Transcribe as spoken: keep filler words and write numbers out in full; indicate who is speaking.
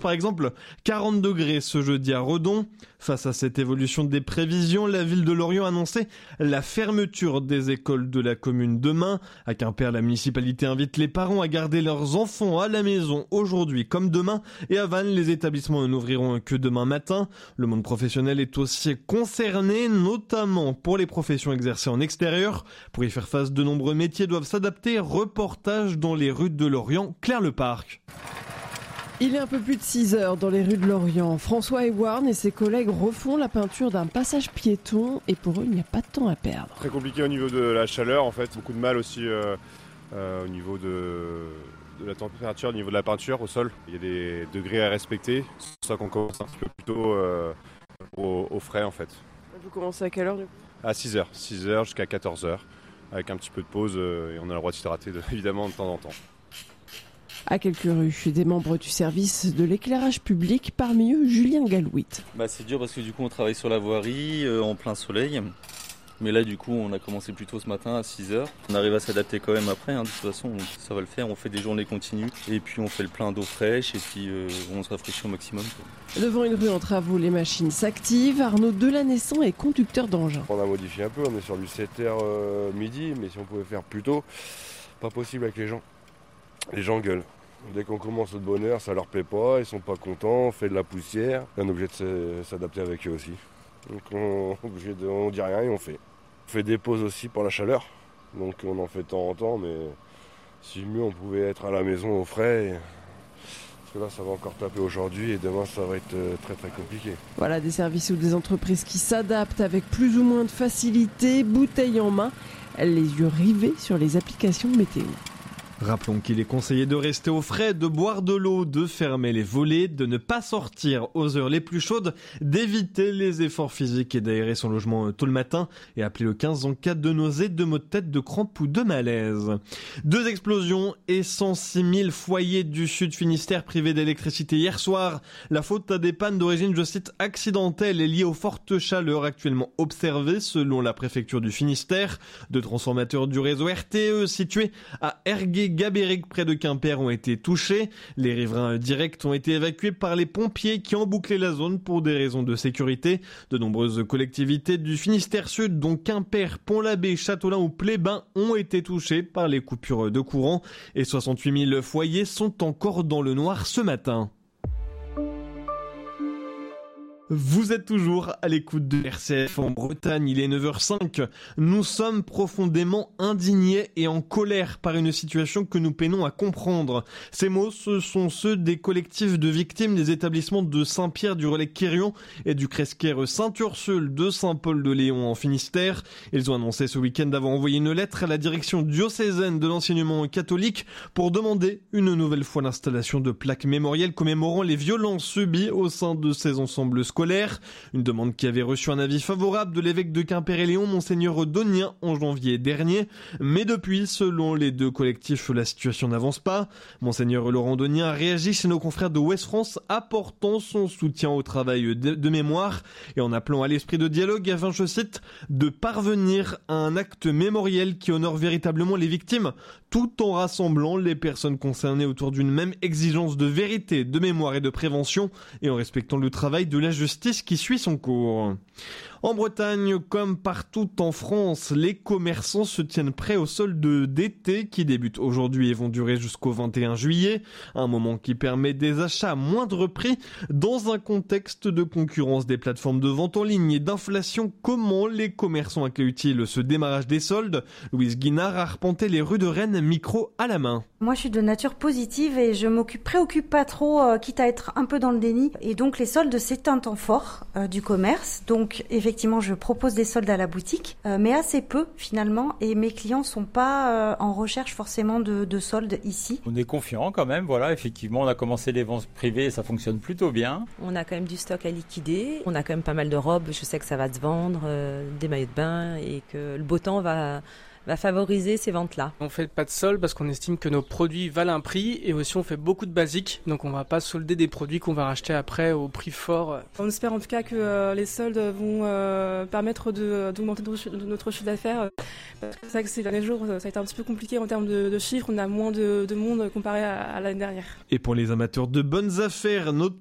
Speaker 1: Par exemple, quarante degrés ce jeudi à Redon. Face à cette évolution des prévisions, la ville de Lorient a annoncé la fermeture des écoles de la commune demain. À Quimper, la municipalité invite les parents à garder leurs enfants à la maison aujourd'hui comme demain. Et à Vannes, les établissements n'ouvriront que demain matin. Le monde professionnel est aussi concerné, notamment pour les professions exercées en extérieur. Pour y faire face, de nombreux métiers doivent s'adapter. Reportage dans les rues de Lorient, Claire Leparc.
Speaker 2: Il est un peu plus de six heures dans les rues de Lorient. François Ewarn et ses collègues refont la peinture d'un passage piéton et pour eux, il n'y a pas de temps à perdre.
Speaker 3: Très compliqué au niveau de la chaleur en fait, beaucoup de mal aussi euh, euh, au niveau de, de la température, au niveau de la peinture au sol. Il y a des degrés à respecter, c'est pour ça qu'on commence un petit peu plus tôt euh, au, au frais en fait.
Speaker 2: Vous commencez à quelle heure du coup ?
Speaker 3: À six heures, six heures jusqu'à quatorze heures, avec un petit peu de pause euh, et on a le droit de s'hydrater de, évidemment de temps en temps.
Speaker 2: À quelques rues, des membres du service de l'éclairage public, parmi eux Julien Galouit.
Speaker 4: Bah, c'est dur parce que du coup on travaille sur la voirie euh, en plein soleil. Mais là du coup on a commencé plus tôt ce matin à six heures. On arrive à s'adapter quand même après, hein. De toute façon ça va le faire, on fait des journées continues. Et puis on fait le plein d'eau fraîche et puis euh, on se rafraîchit au maximum, quoi.
Speaker 2: Devant une rue en travaux, les machines s'activent. Arnaud Delanessant est conducteur d'engin.
Speaker 3: On a modifié un peu, on est sur du sept heures euh, midi, mais si on pouvait faire plus tôt, pas possible avec les gens. Les gens gueulent. Dès qu'on commence de bonne heure, ça leur plaît pas, ils sont pas contents, on fait de la poussière. On est obligé de s'adapter avec eux aussi. Donc on, obligé de, on dit rien et on fait. On fait des pauses aussi pour la chaleur, donc on en fait de temps en temps, mais si mieux on pouvait être à la maison au frais, parce que là ça va encore taper aujourd'hui et demain ça va être très très compliqué.
Speaker 2: Voilà des services ou des entreprises qui s'adaptent avec plus ou moins de facilité, bouteille en main, les yeux rivés sur les applications météo.
Speaker 1: Rappelons qu'il est conseillé de rester au frais, de boire de l'eau, de fermer les volets, de ne pas sortir aux heures les plus chaudes, d'éviter les efforts physiques et d'aérer son logement tôt le matin et appeler le quinze en cas de nausée, de maux de tête, de crampes ou de malaise. Deux explosions et cent six mille foyers du Sud Finistère privés d'électricité hier soir. La faute à des pannes d'origine, je cite, accidentelle et liée aux fortes chaleurs actuellement observées selon la préfecture du Finistère. Deux transformateurs du réseau R T E situés à Ergué Gabéric près de Quimper ont été touchés. Les riverains directs ont été évacués par les pompiers qui ont bouclé la zone pour des raisons de sécurité. De nombreuses collectivités du Finistère Sud, dont Quimper, Pont-l'Abbé, Châteaulin ou Plébin, ont été touchées par les coupures de courant et soixante-huit mille foyers sont encore dans le noir ce matin. Vous êtes toujours à l'écoute de R C F en Bretagne, il est neuf heures cinq. Nous sommes profondément indignés et en colère par une situation que nous peinons à comprendre. Ces mots, ce sont ceux des collectifs de victimes des établissements de Saint-Pierre du Relecq-Quirion et du Cresquer Sainte-Ursule de Saint-Paul-de-Léon en Finistère. Ils ont annoncé ce week-end avoir envoyé une lettre à la direction diocésaine de l'enseignement catholique pour demander une nouvelle fois l'installation de plaques mémorielles commémorant les violences subies au sein de ces ensembles scolaires. Une demande qui avait reçu un avis favorable de l'évêque de Quimper-et-Léon, Monseigneur Donien, en janvier dernier. Mais depuis, selon les deux collectifs, la situation n'avance pas. Monseigneur Laurent Donien a réagi chez nos confrères de Ouest France, apportant son soutien au travail de, de mémoire et en appelant à l'esprit de dialogue afin, je cite, de parvenir à un acte mémoriel qui honore véritablement les victimes, tout en rassemblant les personnes concernées autour d'une même exigence de vérité, de mémoire et de prévention, et en respectant le travail de la justice qui suit son cours. En Bretagne, comme partout en France, les commerçants se tiennent prêts aux soldes d'été qui débutent aujourd'hui et vont durer jusqu'au vingt et un juillet. Un moment qui permet des achats à moindre prix dans un contexte de concurrence des plateformes de vente en ligne et d'inflation. Comment les commerçants accueillent-ils ce démarrage des soldes ? Louise Guinard a arpenté les rues de Rennes, micro à la main.
Speaker 5: Moi, je suis de nature positive et je m'occupe, préoccupe pas trop, euh, quitte à être un peu dans le déni. Et donc, les soldes, c'est un temps fort euh, du commerce. Donc, effectivement, je propose des soldes à la boutique, euh, mais assez peu finalement. Et mes clients sont pas euh, en recherche forcément de, de soldes ici.
Speaker 6: On est confiant quand même. Voilà, effectivement, on a commencé les ventes privées et ça fonctionne plutôt bien.
Speaker 7: On a quand même du stock à liquider. On a quand même pas mal de robes. Je sais que ça va se vendre, euh, des maillots de bain et que le beau temps va va favoriser ces ventes-là.
Speaker 8: On fait pas de solde parce qu'on estime que nos produits valent un prix et aussi on fait beaucoup de basiques, donc on va pas solder des produits qu'on va racheter après au prix fort.
Speaker 9: On espère en tout cas que euh, les soldes vont euh, permettre de, d'augmenter notre, notre chiffre d'affaires. C'est vrai que ces derniers jours, ça a été un petit peu compliqué en termes de, de chiffres, on a moins de, de monde comparé à, à l'année dernière.
Speaker 1: Et pour les amateurs de bonnes affaires, notre